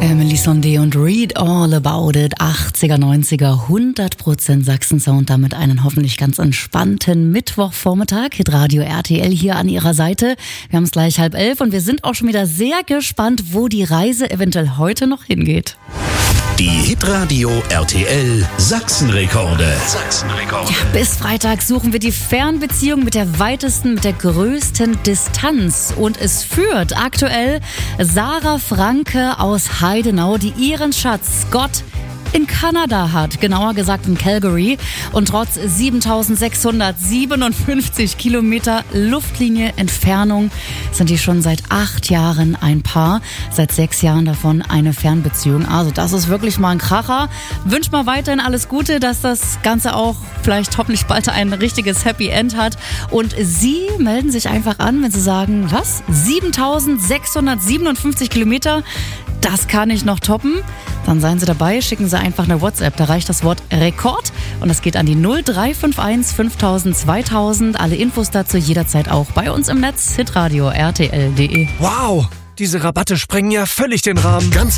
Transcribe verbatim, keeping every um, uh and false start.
Emily Sondé und Read All About It, achtziger, neunziger, hundert Prozent Sachsen-Sound, damit einen hoffentlich ganz entspannten Mittwochvormittag. Hitradio R T L hier an Ihrer Seite. Wir haben es gleich halb elf und wir sind auch schon wieder sehr gespannt, wo die Reise eventuell heute noch hingeht. Die Hitradio R T L Sachsenrekorde. Sachsenrekorde. Ja, bis Freitag suchen wir die Fernbeziehung mit der weitesten, mit der größten Distanz. Und es führt aktuell Sarah Franke aus Heidenau, die ihren Schatz Scott in Kanada hat, genauer gesagt in Calgary. Und trotz siebentausendsechshundertsiebenundfünfzig Kilometer Luftlinie Entfernung sind die schon seit acht Jahren ein Paar. Seit sechs Jahren davon eine Fernbeziehung. Also das ist wirklich mal ein Kracher. Wünscht mal weiterhin alles Gute, dass das Ganze auch vielleicht hoffentlich bald ein richtiges Happy End hat. Und Sie melden sich einfach an, wenn Sie sagen, was? siebentausendsechshundertsiebenundfünfzig Kilometer? Das kann ich noch toppen. Dann seien Sie dabei, schicken Sie einfach eine WhatsApp. Da reicht das Wort Rekord und das geht an die null drei fünf eins fünftausend zweitausend. Alle Infos dazu jederzeit auch bei uns im Netz, hitradio R T L punkt de. Wow, diese Rabatte sprengen ja völlig den Rahmen. Ganz